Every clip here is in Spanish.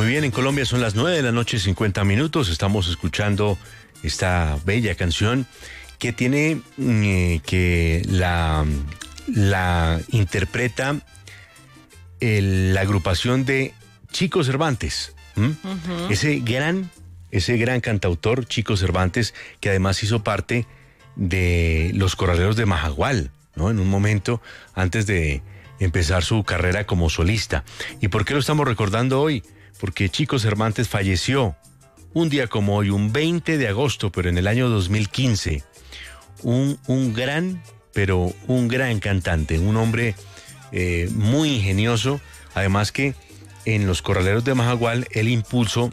Muy bien, en Colombia son las 9 de la noche, 50 minutos. Estamos escuchando esta bella canción que tiene que la interpreta la agrupación de Chico Cervantes. Uh-huh. Ese gran cantautor Chico Cervantes, que además hizo parte de los Corraleros de Majagual, ¿no? En un momento antes de empezar su carrera como solista. ¿Y por qué lo estamos recordando hoy? Porque Chico Cervantes falleció un día como hoy, un 20 de agosto, pero en el año 2015. Un gran cantante, un hombre muy ingenioso. Además que en los Corraleros de Majagual él impulsó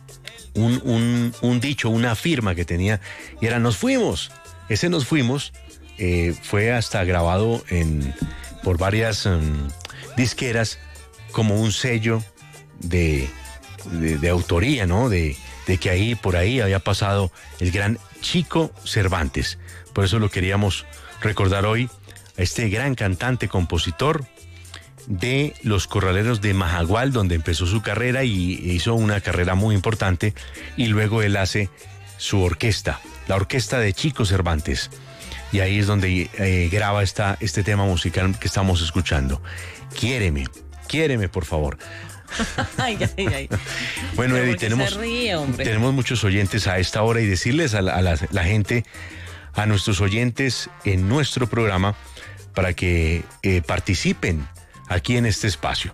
un dicho, una firma que tenía, y era "nos fuimos". Ese "nos fuimos" fue hasta grabado por varias disqueras como un sello de autoría, ¿no? De que por ahí había pasado el gran Chico Cervantes. Por eso lo queríamos recordar hoy, a este gran cantante, compositor de los Corraleros de Majagual, donde empezó su carrera y hizo una carrera muy importante, y luego él hace su orquesta, la orquesta de Chico Cervantes, y ahí es donde graba este tema musical que estamos escuchando. Quiéreme, por favor. Ay. Bueno, Eddie, tenemos muchos oyentes a esta hora, y decirles a la gente, a nuestros oyentes en nuestro programa, para que participen aquí en este espacio.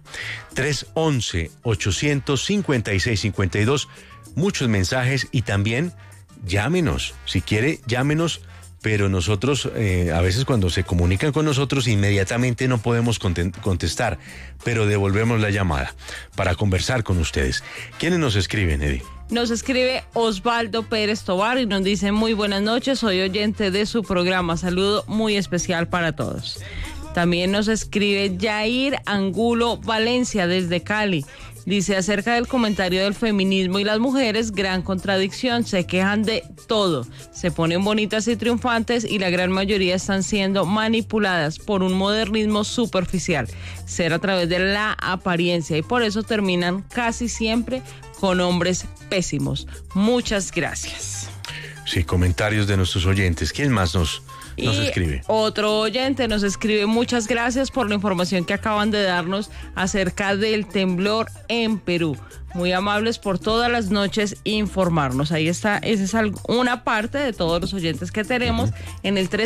311-856-52, muchos mensajes, y también llámenos, si quiere, llámenos. Pero nosotros, a veces cuando se comunican con nosotros, inmediatamente no podemos contestar, pero devolvemos la llamada para conversar con ustedes. ¿Quiénes nos escriben, Eddie? Nos escribe Osvaldo Pérez Tobar y nos dice: muy buenas noches, soy oyente de su programa, saludo muy especial para todos. También nos escribe Jair Angulo Valencia desde Cali. Dice: acerca del comentario del feminismo y las mujeres, gran contradicción, se quejan de todo, se ponen bonitas y triunfantes, y la gran mayoría están siendo manipuladas por un modernismo superficial, ser a través de la apariencia, y por eso terminan casi siempre con hombres pésimos. Muchas gracias. Sí, comentarios de nuestros oyentes. ¿Quién más nos escribe? Otro oyente nos escribe: muchas gracias por la información que acaban de darnos acerca del temblor en Perú. Muy amables por todas las noches informarnos. Ahí está, esa es una parte de todos los oyentes que tenemos en el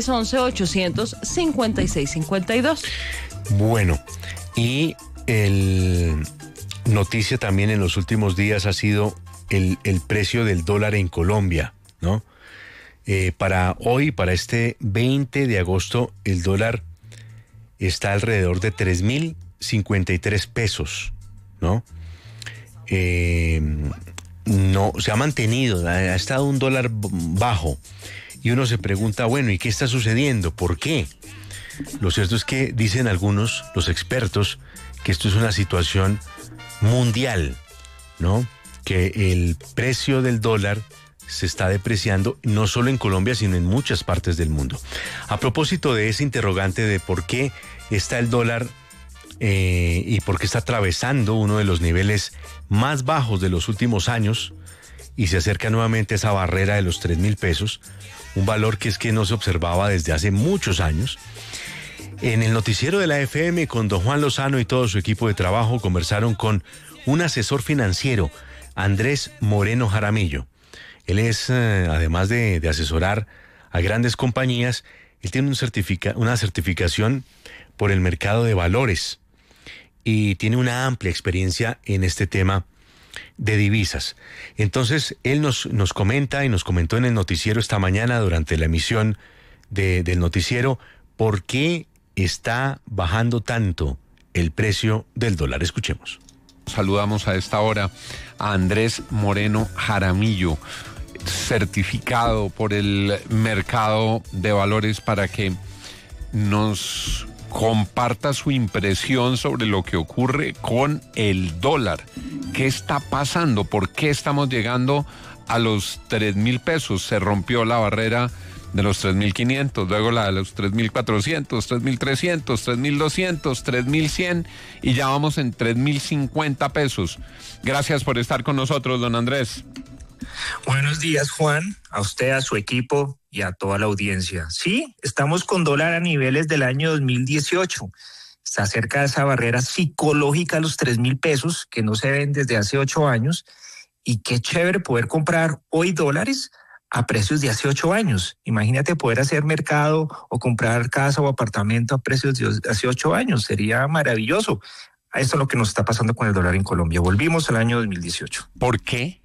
311-856-52. Bueno, y noticia también en los últimos días ha sido el precio del dólar en Colombia, ¿no? Para hoy, para este 20 de agosto, el dólar está alrededor de 3.053 pesos, ¿no? No, se ha mantenido, ha estado un dólar bajo, y uno se pregunta, bueno, ¿y qué está sucediendo? ¿Por qué? Lo cierto es que dicen algunos, los expertos, que esto es una situación mundial, ¿no? Que el precio del dólar se está depreciando, no solo en Colombia, sino en muchas partes del mundo. A propósito de ese interrogante de por qué está el dólar y por qué está atravesando uno de los niveles más bajos de los últimos años y se acerca nuevamente a esa barrera de los 3.000 pesos, un valor que no se observaba desde hace muchos años. En el noticiero de la FM, con don Juan Lozano y todo su equipo de trabajo, conversaron con un asesor financiero, Andrés Moreno Jaramillo. Él es, además de asesorar a grandes compañías, él tiene una certificación por el mercado de valores y tiene una amplia experiencia en este tema de divisas. Entonces, él nos comenta y nos comentó en el noticiero esta mañana, durante la emisión del noticiero, por qué está bajando tanto el precio del dólar. Escuchemos. Saludamos a esta hora a Andrés Moreno Jaramillo, certificado por el mercado de valores, para que nos comparta su impresión sobre lo que ocurre con el dólar. ¿Qué está pasando? ¿Por qué estamos llegando a los 3.000 pesos? Se rompió la barrera de los 3.500, luego la de los 3.400, 3.300, 3.200, 3.100 y ya vamos en 3.050 pesos. Gracias por estar con nosotros, don Andrés. Buenos días, Juan, a usted, a su equipo y a toda la audiencia. Sí, estamos con dólar a niveles del año 2018. Está cerca de esa barrera psicológica a los 3.000 pesos que no se ven desde hace 8 años. Y qué chévere poder comprar hoy dólares a precios de hace 8 años. Imagínate poder hacer mercado o comprar casa o apartamento a precios de hace 8 años. Sería maravilloso. Esto es lo que nos está pasando con el dólar en Colombia. Volvimos al año 2018. ¿Por qué?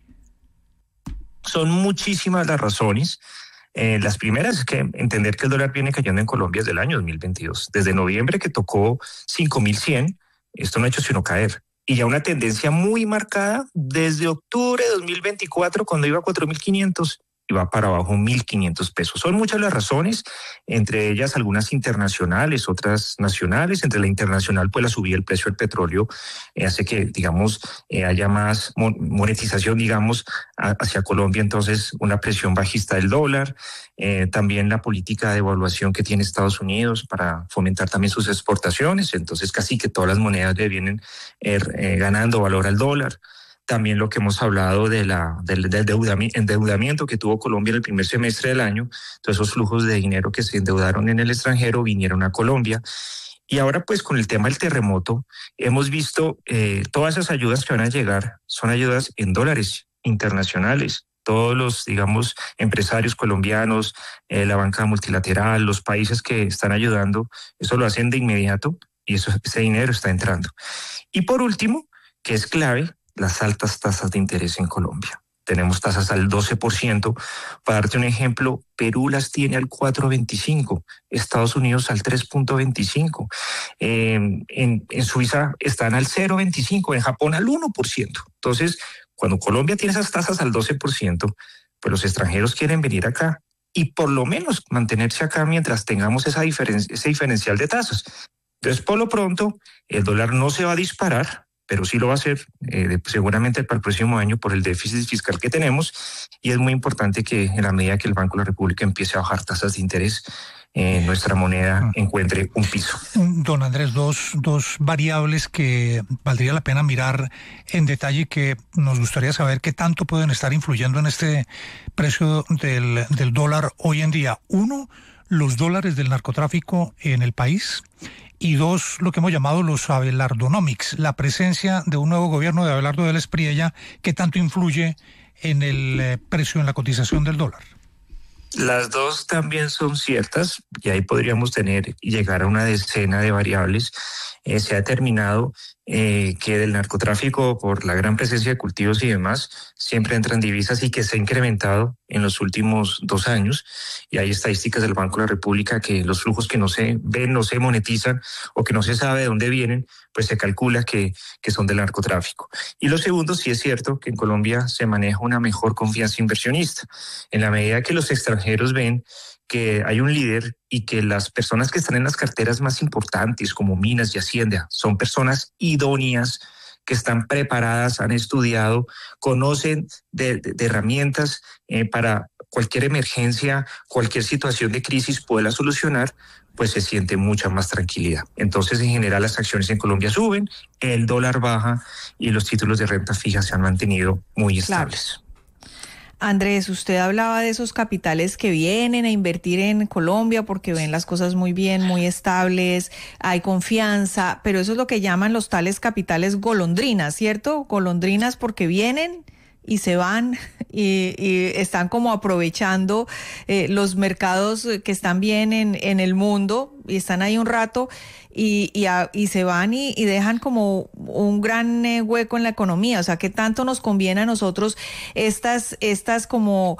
Son muchísimas las razones. Las primeras es que entender que el dólar viene cayendo en Colombia desde el año 2022. Desde noviembre que tocó 5.100, esto no ha hecho sino caer. Y ya una tendencia muy marcada desde octubre de 2024, cuando iba a 4.500 y va para abajo 1.500 pesos. Son muchas las razones, entre ellas algunas internacionales, otras nacionales. Entre la internacional, pues la subida del precio del petróleo hace que, digamos, haya más monetización, digamos, hacia Colombia, entonces una presión bajista del dólar. También la política de devaluación que tiene Estados Unidos para fomentar también sus exportaciones, entonces casi que todas las monedas le vienen ganando valor al dólar. También lo que hemos hablado del endeudamiento que tuvo Colombia en el primer semestre del año, todos esos flujos de dinero que se endeudaron en el extranjero vinieron a Colombia. Y ahora pues con el tema del terremoto hemos visto todas esas ayudas que van a llegar son ayudas en dólares internacionales. Todos los, digamos, empresarios colombianos, la banca multilateral, los países que están ayudando, eso lo hacen de inmediato y ese dinero está entrando. Y por último, que es clave, las altas tasas de interés en Colombia. Tenemos tasas al 12%. Para darte un ejemplo, Perú las tiene al 4.25%, Estados Unidos al 3.25%, en Suiza están al 0.25%, en Japón al 1%. Entonces, cuando Colombia tiene esas tasas al 12%, pues los extranjeros quieren venir acá y por lo menos mantenerse acá mientras tengamos ese diferencial de tasas. Entonces, por lo pronto, el dólar no se va a disparar, pero sí lo va a hacer seguramente para el próximo año por el déficit fiscal que tenemos, y es muy importante que en la medida que el Banco de la República empiece a bajar tasas de interés, nuestra moneda encuentre un piso. Don Andrés, dos variables que valdría la pena mirar en detalle y que nos gustaría saber qué tanto pueden estar influyendo en este precio del dólar hoy en día. Uno, los dólares del narcotráfico en el país. Y dos, lo que hemos llamado los Abelardonomics, la presencia de un nuevo gobierno de Abelardo del Espriella, ¿qué tanto influye en el precio, en la cotización del dólar? Las dos también son ciertas, y ahí podríamos llegar a una decena de variables. Se ha determinado que del narcotráfico, por la gran presencia de cultivos y demás, siempre entran divisas y que se ha incrementado en los últimos 2 años. Y hay estadísticas del Banco de la República que los flujos que no se ven, no se monetizan o que no se sabe de dónde vienen, pues se calcula que son del narcotráfico. Y lo segundo, sí es cierto que en Colombia se maneja una mejor confianza inversionista. En la medida que los extranjeros ven que hay un líder y que las personas que están en las carteras más importantes como Minas y Hacienda son personas idóneas, que están preparadas, han estudiado, conocen de herramientas para cualquier emergencia, cualquier situación de crisis poderla solucionar, pues se siente mucha más tranquilidad. Entonces, en general, las acciones en Colombia suben, el dólar baja y los títulos de renta fija se han mantenido muy estables. Claro. Andrés, usted hablaba de esos capitales que vienen a invertir en Colombia porque ven las cosas muy bien, muy estables, hay confianza, pero eso es lo que llaman los tales capitales golondrinas, ¿cierto? Golondrinas porque vienen y se van y están como aprovechando los mercados que están bien en el mundo y están ahí un rato y se van y dejan como un gran hueco en la economía. O sea, ¿qué tanto nos conviene a nosotros estas como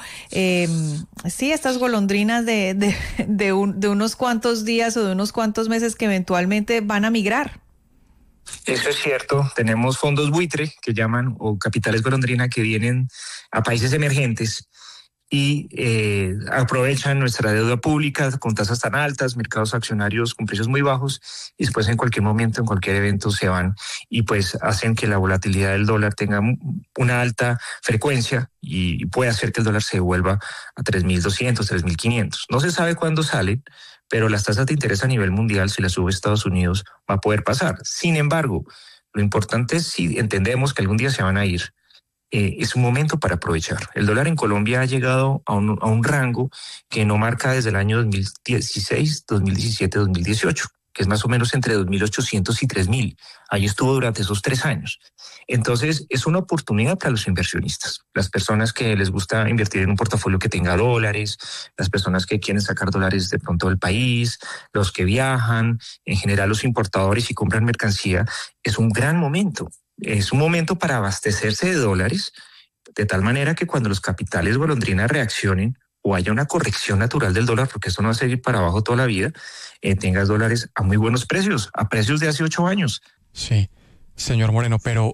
estas golondrinas de unos cuantos días o de unos cuantos meses que eventualmente van a migrar? Eso es cierto, tenemos fondos buitre que llaman, o capitales golondrina, que vienen a países emergentes y aprovechan nuestra deuda pública con tasas tan altas, mercados accionarios con precios muy bajos, y después en cualquier momento, en cualquier evento se van y pues hacen que la volatilidad del dólar tenga una alta frecuencia y puede hacer que el dólar se devuelva a 3.200, 3.500. No se sabe cuándo salen, pero las tasas de interés a nivel mundial, si las sube Estados Unidos, va a poder pasar. Sin embargo, lo importante es, si entendemos que algún día se van a ir, es un momento para aprovechar. El dólar en Colombia ha llegado a un rango que no marca desde el año 2016, 2017, 2018, que es más o menos entre 2.800 y 3.000. Ahí estuvo durante esos 3 años. Entonces, es una oportunidad para los inversionistas, las personas que les gusta invertir en un portafolio que tenga dólares, las personas que quieren sacar dólares de pronto del país, los que viajan, en general los importadores y compran mercancía. Es un gran momento. Es un momento para abastecerse de dólares, de tal manera que cuando los capitales golondrina reaccionen o haya una corrección natural del dólar, porque esto no va a seguir para abajo toda la vida, tengas dólares a muy buenos precios, a precios de hace 8 años. Sí, señor Moreno, pero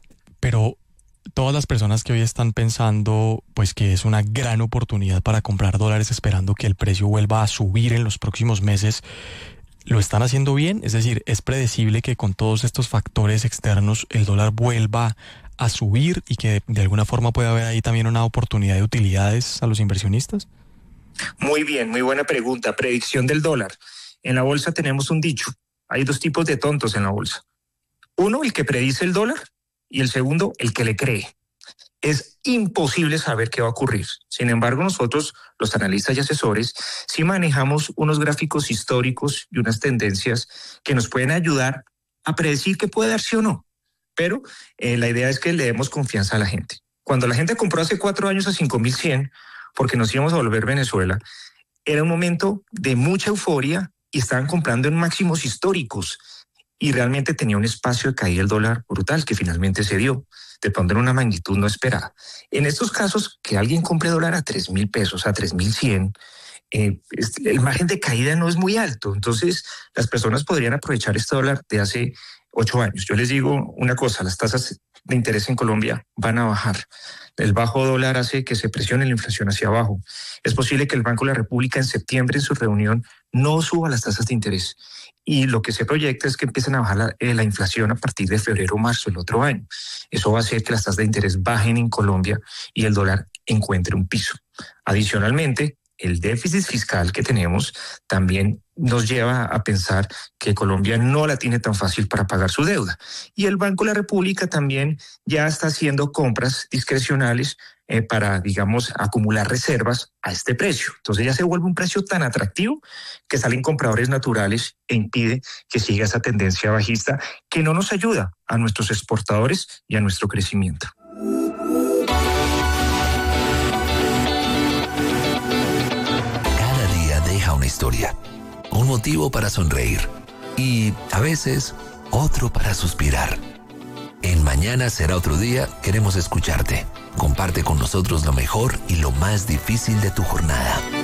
todas las personas que hoy están pensando pues que es una gran oportunidad para comprar dólares esperando que el precio vuelva a subir en los próximos meses, ¿lo están haciendo bien? Es decir, ¿es predecible que con todos estos factores externos el dólar vuelva a subir y que de alguna forma pueda haber ahí también una oportunidad de utilidades a los inversionistas? Muy bien, muy buena pregunta. Predicción del dólar. En la bolsa tenemos un dicho. Hay 2 tipos de tontos en la bolsa. Uno, el que predice el dólar, y el segundo, el que le cree. Es imposible saber qué va a ocurrir. Sin embargo, nosotros, los analistas y asesores, sí manejamos unos gráficos históricos y unas tendencias que nos pueden ayudar a predecir qué puede darse o no. Pero la idea es que le demos confianza a la gente. Cuando la gente compró hace 4 años a 5.100, porque nos íbamos a volver Venezuela, era un momento de mucha euforia y estaban comprando en máximos históricos. Y realmente tenía un espacio de caída del dólar brutal que finalmente se dio, de pronto en una magnitud no esperada. En estos casos, que alguien compre dólar a 3.000 pesos, a 3.100, el margen de caída no es muy alto. Entonces, las personas podrían aprovechar este dólar de hace 8 años. Yo les digo una cosa, las tasas de interés en Colombia van a bajar. El bajo dólar hace que se presione la inflación hacia abajo. Es posible que el Banco de la República en septiembre en su reunión no suba las tasas de interés. Y lo que se proyecta es que empiecen a bajar la inflación a partir de febrero o marzo del otro año. Eso va a hacer que las tasas de interés bajen en Colombia y el dólar encuentre un piso. Adicionalmente, el déficit fiscal que tenemos también nos lleva a pensar que Colombia no la tiene tan fácil para pagar su deuda. Y el Banco de la República también ya está haciendo compras discrecionales para, digamos, acumular reservas a este precio. Entonces ya se vuelve un precio tan atractivo que salen compradores naturales e impide que siga esa tendencia bajista que no nos ayuda a nuestros exportadores y a nuestro crecimiento. Cada día deja una historia, un motivo para sonreír y, a veces, otro para suspirar. En Mañana será otro día, queremos escucharte. Comparte con nosotros lo mejor y lo más difícil de tu jornada.